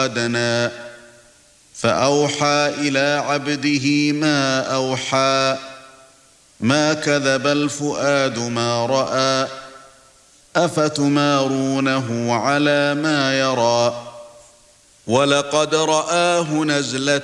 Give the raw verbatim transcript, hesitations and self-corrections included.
أدنى فأوحى إلى عبده ما أوحى ما كذب الفؤاد ما رأى أفتمارونه على ما يرى ولقد رآه نزلة